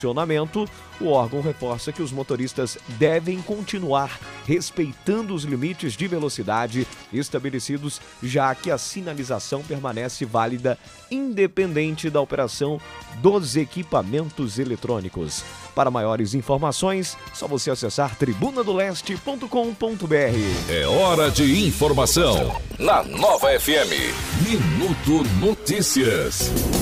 funcionamento, o órgão reforça que os motoristas devem continuar respeitando os limites de velocidade estabelecidos, já que a sinalização permanece válida independente da operação dos equipamentos eletrônicos. Para maiores informações, só você acessar tribunadoleste.com.br. É hora de informação na Nova FM. Minuto Notícias.